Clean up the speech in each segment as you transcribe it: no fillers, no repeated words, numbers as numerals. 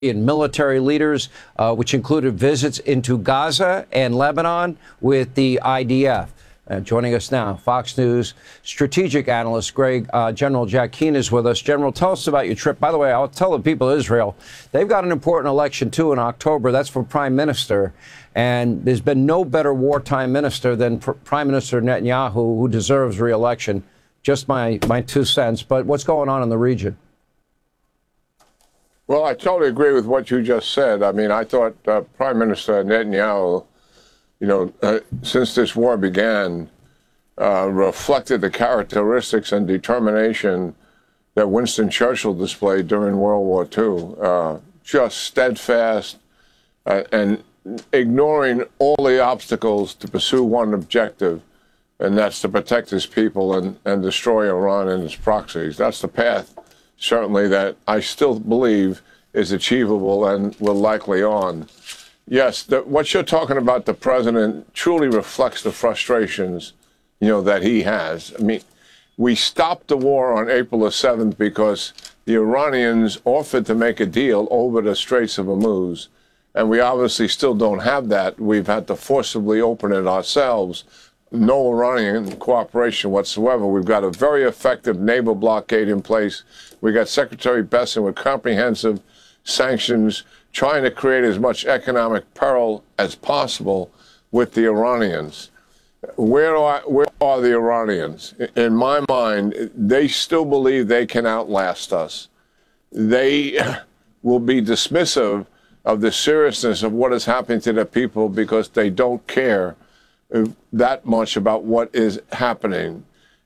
and military leaders, which included visits into Gaza and Lebanon with the IDF. Joining us now, Fox News strategic analyst General Jack Keane is with us. General, tell us about your trip. By the way, I'll tell the people of Israel, they've got an important election, too, in October. That's for prime minister. And there's been no better wartime minister than Prime Minister Netanyahu, who deserves re-election. Just my 2 cents. But what's going on in the region? Well, I totally agree with what you just said. I mean, I thought Prime Minister Netanyahu, since this war began, reflected the characteristics and determination that Winston Churchill displayed during World War II. Just steadfast and ignoring all the obstacles to pursue one objective, and that's to protect his people and destroy Iran and its proxies. That's the path, certainly, that I still believe is achievable and will likely on. Yes, what you're talking about, the president, truly reflects the frustrations, that he has. I mean, we stopped the war on April the 7th because the Iranians offered to make a deal over the Straits of Hormuz, and we obviously still don't have that. We've had to forcibly open it ourselves. No Iranian cooperation whatsoever. We've got a very effective naval blockade in place. We got Secretary Bessent with comprehensive sanctions, trying to create as much economic peril as possible with the Iranians. Where are the Iranians? In my mind, they still believe they can outlast us. They will be dismissive of the seriousness of what is happening to their people because they don't care that much about what is happening.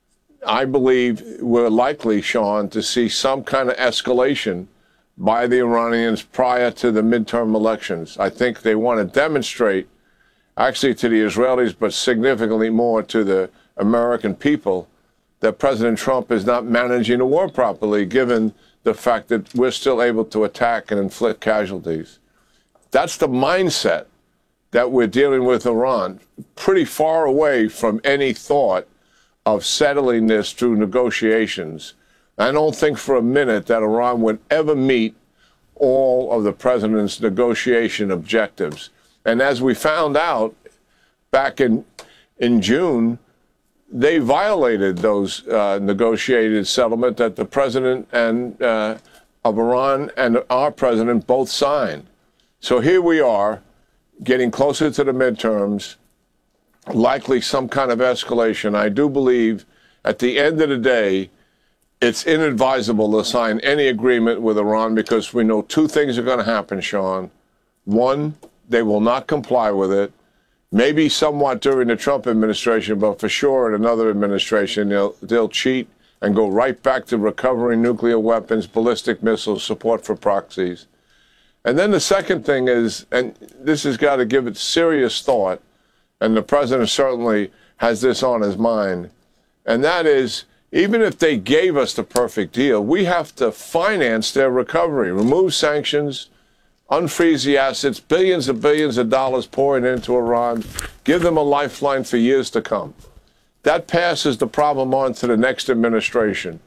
I believe we're likely, Sean, to see some kind of escalation by the Iranians prior to the midterm elections. I think they want to demonstrate, actually to the Israelis, but significantly more to the American people, that President Trump is not managing the war properly, given the fact that we're still able to attack and inflict casualties. That's the mindset that we're dealing with Iran, pretty far away from any thought of settling this through negotiations. I don't think for a minute that Iran would ever meet all of the president's negotiation objectives. And as we found out back in June, they violated those negotiated settlement that the president of Iran and our president both signed. So here we are, getting closer to the midterms, likely some kind of escalation. I do believe at the end of the day, it's inadvisable to sign any agreement with Iran because we know two things are going to happen, Sean. One, they will not comply with it. Maybe somewhat during the Trump administration, but for sure in another administration, they'll cheat and go right back to recovering nuclear weapons, ballistic missiles, support for proxies. And then the second thing is, and this has got to give it serious thought, and the president certainly has this on his mind, and that is, even if they gave us the perfect deal, we have to finance their recovery, remove sanctions, unfreeze the assets, billions and billions of dollars pouring into Iran, give them a lifeline for years to come. That passes the problem on to the next administration.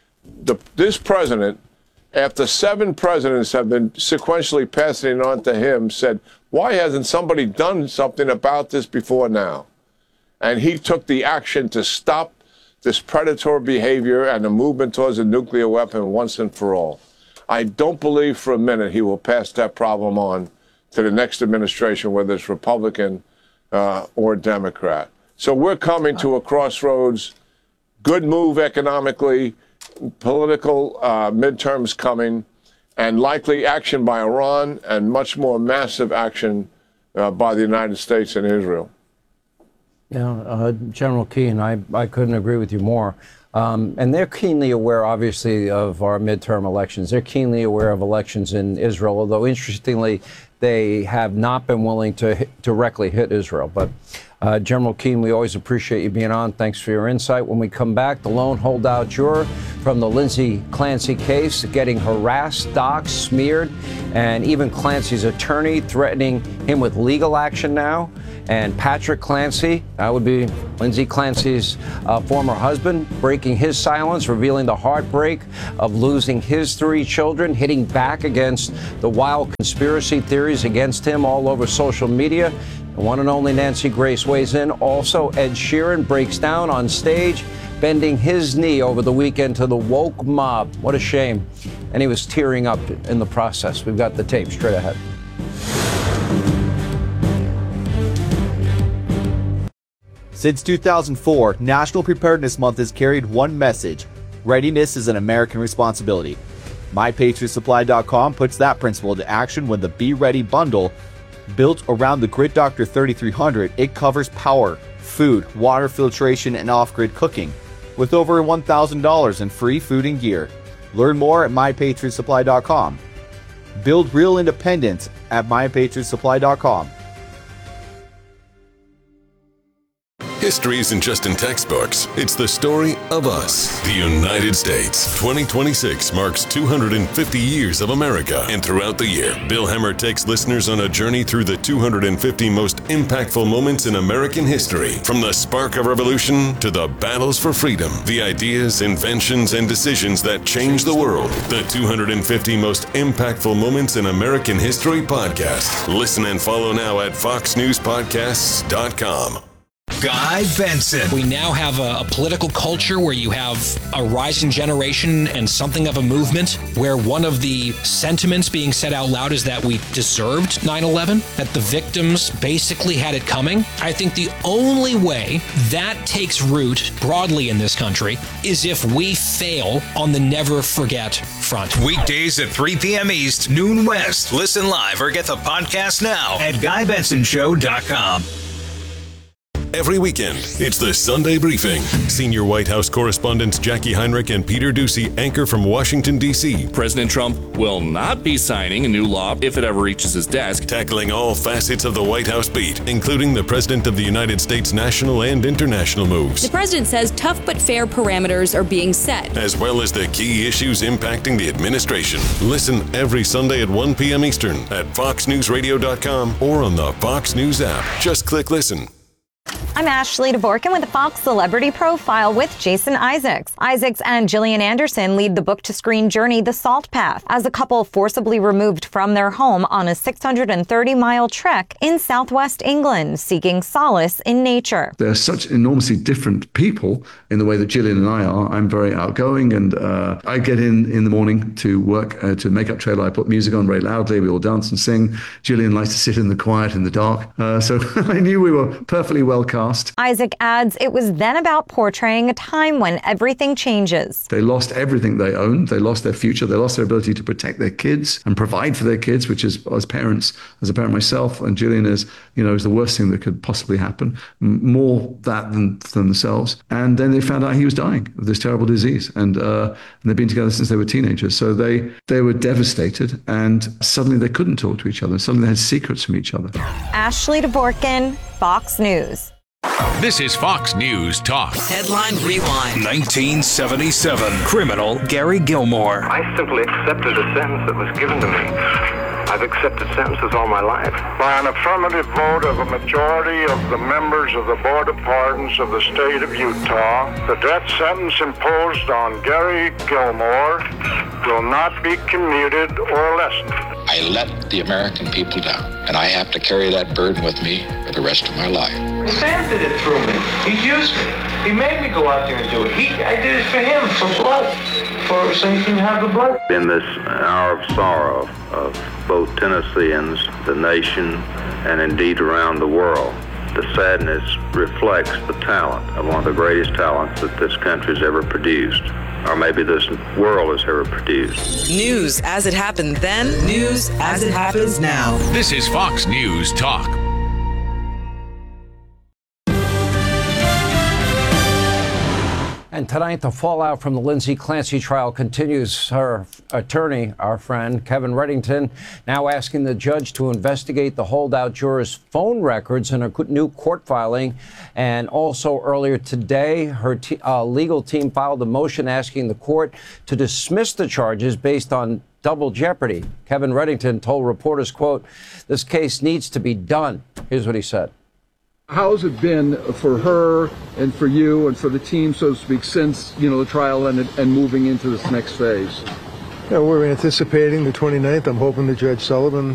This president, after 7 presidents have been sequentially passing it on to him, said, why hasn't somebody done something about this before now? And he took the action to stop this predatory behavior and the movement towards a nuclear weapon once and for all. I don't believe for a minute he will pass that problem on to the next administration, whether it's Republican or Democrat. So we're coming to a crossroads. Good move economically, political midterms coming, and likely action by Iran and much more massive action by the United States and Israel. Yeah, General Keane, I couldn't agree with you more. And they're keenly aware, obviously, of our midterm elections. They're keenly aware of elections in Israel, although, interestingly, they have not been willing to directly hit Israel. But General Keane, we always appreciate you being on. Thanks for your insight. When we come back, the lone holdout juror from the Lindsay Clancy case getting harassed, doxxed, smeared, and even Clancy's attorney threatening him with legal action now. And Patrick Clancy, that would be Lindsay Clancy's former husband, breaking his silence, revealing the heartbreak of losing his 3 children, hitting back against the wild conspiracy theories against him all over social media. The one and only Nancy Grace weighs in. Also, Ed Sheeran breaks down on stage, bending his knee over the weekend to the woke mob. What a shame. And he was tearing up in the process. We've got the tape straight ahead. Since 2004, National Preparedness Month has carried one message: readiness is an American responsibility. MyPatriotSupply.com puts that principle into action when the Be Ready bundle, built around the Grid Doctor 3300, it covers power, food, water filtration, and off-grid cooking, with over $1,000 in free food and gear. Learn more at MyPatriotSupply.com. Build real independence at MyPatriotSupply.com. History isn't just in textbooks. It's the story of us, the United States. 2026 marks 250 years of America. And throughout the year, Bill Hemmer takes listeners on a journey through the 250 most impactful moments in American history. From the spark of revolution to the battles for freedom, the ideas, inventions, and decisions that changed the world. The 250 most impactful moments in American history podcast. Listen and follow now at foxnewspodcasts.com. Guy Benson. We now have a political culture where you have a rising generation and something of a movement where one of the sentiments being said out loud is that we deserved 9/11, that the victims basically had it coming. I think the only way that takes root broadly in this country is if we fail on the never forget front. Weekdays at 3 p.m. East, noon West. Listen live or get the podcast now at GuyBensonShow.com. Every weekend, it's the Sunday Briefing. Senior White House correspondents Jackie Heinrich and Peter Doocy anchor from Washington, D.C. President Trump will not be signing a new law if it ever reaches his desk. Tackling all facets of the White House beat, including the President of the United States' national and international moves. The president says tough but fair parameters are being set, as well as the key issues impacting the administration. Listen every Sunday at 1 p.m. Eastern at FoxNewsRadio.com or on the Fox News app. Just click listen. I'm Ashley Dvorkin with the Fox Celebrity Profile with Jason Isaacs. Isaacs and Gillian Anderson lead the book-to-screen journey The Salt Path as a couple forcibly removed from their home on a 630-mile trek in southwest England, seeking solace in nature. They're such enormously different people in the way that Gillian and I are. I'm very outgoing, and I get in the morning to work to Makeup Trailer. I put music on very loudly. We all dance and sing. Gillian likes to sit in the quiet, in the dark. So I knew we were perfectly well cast. Isaac adds it was then about portraying a time when everything changes. They lost everything they owned. They lost their future. They lost their ability to protect their kids and provide for their kids, which is, as a parent myself, and Gillian is the worst thing that could possibly happen. More that than themselves. And then they found out he was dying of this terrible disease. And they've been together since they were teenagers. So they were devastated, and suddenly they couldn't talk to each other. Suddenly they had secrets from each other. Ashley Dvorkin, Fox News. This is Fox News Talk. Headline Rewind. 1977. Criminal Gary Gilmore. I simply accepted a sentence that was given to me. I've accepted sentences all my life. By an affirmative vote of a majority of the members of the Board of Pardons of the state of Utah, the death sentence imposed on Gary Gilmore will not be commuted or lessened. I let the American people down, and I have to carry that burden with me for the rest of my life. Sam did it through me. He used me. He made me go out there and do it. I did it for him, for blood, so he can have the blood. In this hour of sorrow of both Tennesseans, the nation, and indeed around the world, the sadness reflects the talent of one of the greatest talents that this country's ever produced, or maybe this world has ever produced. News as it happened then, news as it happens now. This is Fox News Talk. And tonight, the fallout from the Lindsay Clancy trial continues. Her attorney, our friend Kevin Reddington, now asking the judge to investigate the holdout juror's phone records in a new court filing. And also earlier today, her legal team filed a motion asking the court to dismiss the charges based on double jeopardy. Kevin Reddington told reporters, quote, "This case needs to be done." Here's what he said. How's it been for her and for you and for the team, so to speak, since, the trial and moving into this next phase? Yeah, we're anticipating the 29th. I'm hoping that Judge Sullivan